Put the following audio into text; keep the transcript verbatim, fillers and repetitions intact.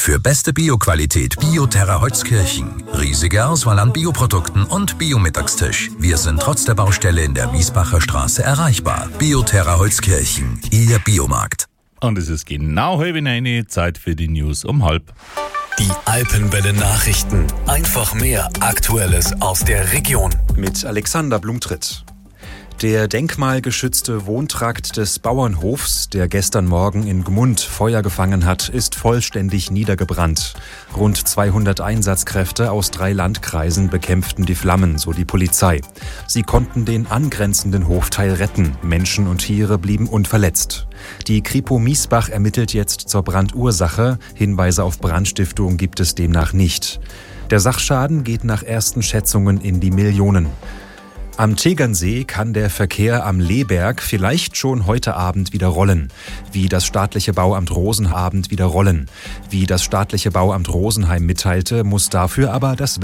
Für beste Bioqualität Bioterra Holzkirchen. Riesige Auswahl an Bioprodukten und Biomittagstisch. Wir sind trotz der Baustelle in der Miesbacher Straße erreichbar. Bioterra Holzkirchen, Ihr Biomarkt. Und es ist genau halb eine Zeit für die News um halb. Die Alpenwelle Nachrichten. Einfach mehr Aktuelles aus der Region. Mit Alexander Blumtritt. Der denkmalgeschützte Wohntrakt des Bauernhofs, der gestern Morgen in Gmund Feuer gefangen hat, ist vollständig niedergebrannt. Rund zweihundert Einsatzkräfte aus drei Landkreisen bekämpften die Flammen, so die Polizei. Sie konnten den angrenzenden Hofteil retten. Menschen und Tiere blieben unverletzt. Die Kripo Miesbach ermittelt jetzt zur Brandursache. Hinweise auf Brandstiftung gibt es demnach nicht. Der Sachschaden geht nach ersten Schätzungen in die Millionen. Am Tegernsee kann der Verkehr am Lehberg vielleicht schon heute Abend wieder rollen. Wie das staatliche Bauamt Rosenheim wieder rollen. Wie das staatliche Bauamt Rosenheim mitteilte, muss dafür aber das